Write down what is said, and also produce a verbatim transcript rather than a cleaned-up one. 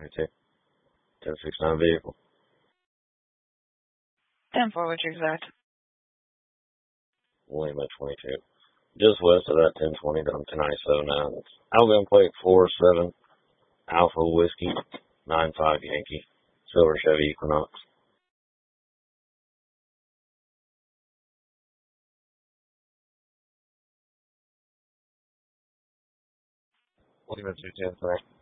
twenty-two. ten sixty-nine vehicle. ten four, what's your exact? Lima twenty-two. Just west of that ten twenty down ten ninety-seven now. Alabama plate four seven Alpha Whiskey nine five Yankee. Silver Chevy Equinox. Lima two ten three.